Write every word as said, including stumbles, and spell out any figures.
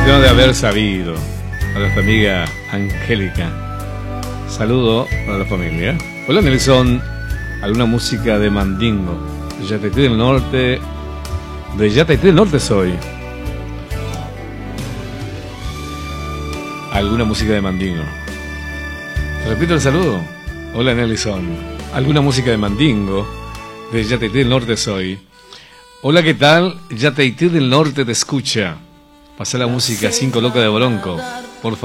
No de haber sabido. A nuestra amiga Angélica. Saludo para la familia. Hola Nelson. ¿Alguna música de Mandingo? De Yatetí del Norte. De Yatetí del Norte soy. ¿Alguna música de Mandingo? Repito el saludo. Hola Nelson. ¿Alguna música de Mandingo? De Yatetí del Norte soy. Hola, ¿qué tal? Yatetí del Norte te escucha. Pasa la música Cinco Locas de Bronco.